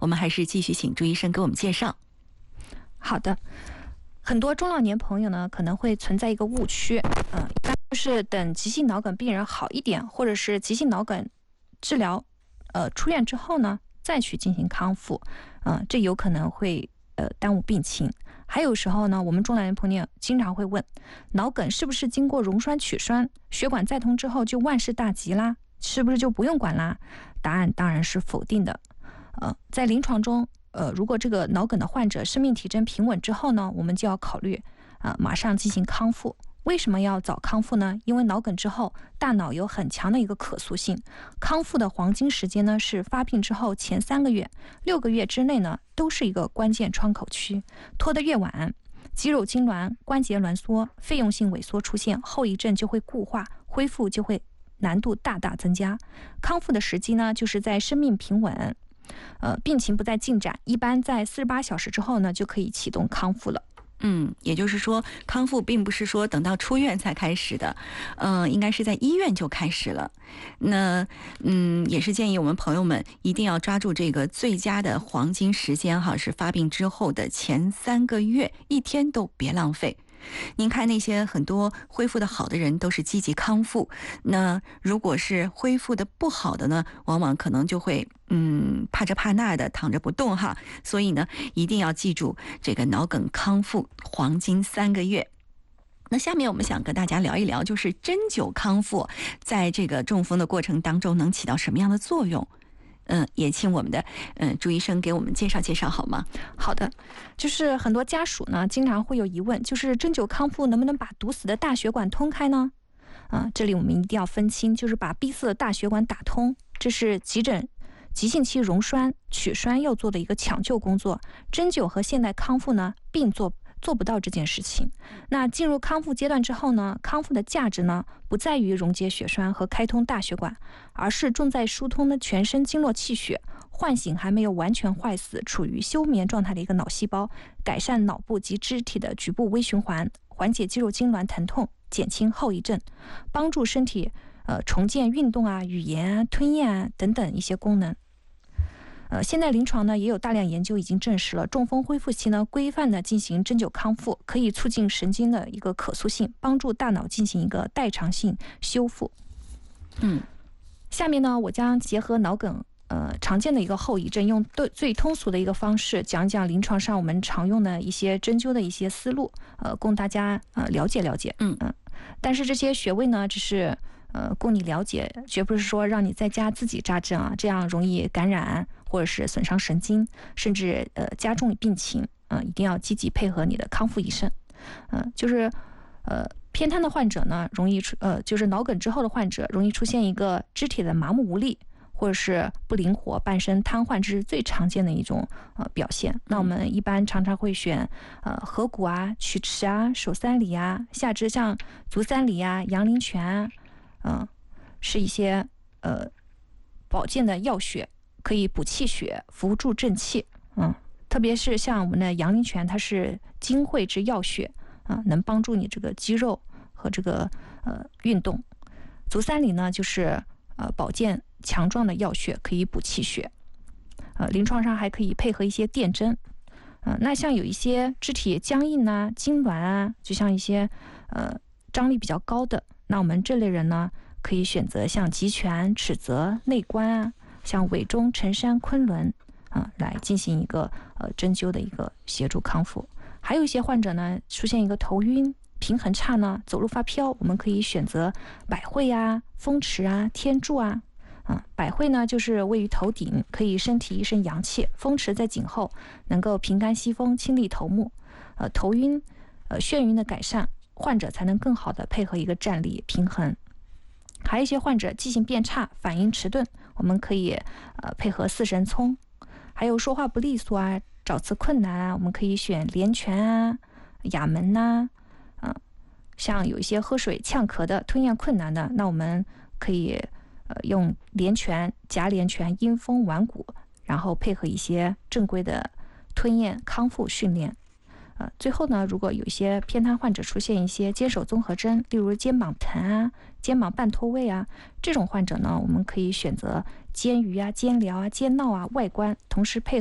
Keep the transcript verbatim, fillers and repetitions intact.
我们还是继续请朱医生给我们介绍。 好的，很多中老年朋友呢可能会存在一个误区，嗯、呃，一般就是等急性脑梗病人好一点，或者是急性脑梗治疗呃出院之后呢，再去进行康复，嗯、呃，这有可能会呃耽误病情。还有时候呢，我们中老年朋友经常会问，脑梗是不是经过溶栓取栓，血管再通之后就万事大吉啦？是不是就不用管啦？答案当然是否定的。呃，在临床中，呃，如果这个脑梗的患者生命体征平稳之后呢，我们就要考虑啊、呃，马上进行康复。为什么要早康复呢？因为脑梗之后，大脑有很强的一个可塑性，康复的黄金时间呢是发病之后前三个月，六个月之内呢都是一个关键窗口区，拖得越晚，肌肉痉挛、关节挛缩、费用性萎缩出现，后遗症就会固化，恢复就会难度大大增加。康复的时机呢，就是在生命平稳，呃，病情不再进展，一般在四十八小时之后呢，就可以启动康复了。 嗯，也就是说，康复并不是说等到出院才开始的，嗯、呃，应该是在医院就开始了。那，嗯，也是建议我们朋友们一定要抓住这个最佳的黄金时间哈，是发病之后的前三个月，一天都别浪费。您看那些很多恢复的好的人都是积极康复，那如果是恢复的不好的呢，往往可能就会嗯怕这怕那的躺着不动哈。所以呢，一定要记住这个脑梗康复黄金三个月。那下面我们想跟大家聊一聊，就是针灸康复在这个中风的过程当中能起到什么样的作用？嗯，也请我们的嗯朱医生给我们介绍介绍好吗？ 好的，就是很多家属呢经常会有疑问，就是针灸康复能不能把堵死的大血管通开呢？啊，这里我们一定要分清，就是把闭塞的大血管打通，这是急诊急性期溶栓取栓要做的一个抢救工作。针灸和现代康复呢并做做不到这件事情。那进入康复阶段之后呢，康复的价值呢不在于溶解血栓和开通大血管，而是重在疏通的全身经络气血，唤醒还没有完全坏死、处于休眠状态的一个脑细胞，改善脑部及肢体的局部微循环，缓解肌肉痉挛疼痛，减轻后遗症，帮助身体呃重建运动啊、语言啊、吞咽啊等等一些功能。呃，现在临床呢也有大量研究已经证实了，中风恢复期呢规范的进行针灸康复，可以促进神经的一个可塑性，帮助大脑进行一个代偿性修复。 嗯， 下面呢我将结合脑梗呃常见的一个后遗症，用最最通俗的一个方式讲讲临床上我们常用的一些针灸的一些思路，呃，供大家呃了解了解。 嗯嗯，但是这些穴位呢，只是呃供你了解，绝不是说让你在家自己扎针啊，这样容易感染或者是损伤神经，甚至呃加重病情。嗯、呃，一定要积极配合你的康复医生。嗯、呃，就是呃偏瘫的患者呢，容易出呃就是脑梗之后的患者容易出现一个肢体的麻木无力，或者是不灵活、半身瘫痪，这是最常见的一种呃表现。那我们一般常常会选呃合谷啊、曲池啊、手三里啊，下肢像足三里啊、阳陵泉啊，嗯、呃，是一些呃保健的药穴，可以补气血、扶助正气。嗯，特别是像我们的阳陵泉，它是精汇之药穴啊、呃，能帮助你这个肌肉和这个呃运动。足三里呢，就是呃保健强壮的药穴，可以补气血。呃，临床上还可以配合一些电针。呃，那像有一些肢体僵硬啊、痉挛啊，就像一些呃张力比较高的，那我们这类人呢，可以选择像极泉、尺泽、内关啊，像委中、辰山、昆仑啊、呃，来进行一个呃针灸的一个协助康复。还有一些患者呢，出现一个头晕、平衡差呢，走路发飘，我们可以选择百会啊、风池啊、天柱啊。嗯，百会呢就是位于头顶，可以身体一身阳气；风池在颈后，能够平肝息风、清利头目。呃，头晕、呃眩晕的改善，患者才能更好的配合一个站立平衡。还有一些患者记性变差、反应迟钝，我们可以呃配合四神聪。还有说话不利索啊、找词困难啊，我们可以选连泉啊、哑门呐、啊，嗯、呃，像有一些喝水呛咳的、吞咽困难的，那我们可以呃用连泉、夹连泉、阴风丸骨，然后配合一些正规的吞咽康复训练。呃，最后呢，如果有一些偏瘫患者出现一些肩手综合征，例如肩膀疼啊、肩膀半脱位啊，这种患者呢，我们可以选择肩盂啊、肩髎啊、肩闹啊、外关，同时配合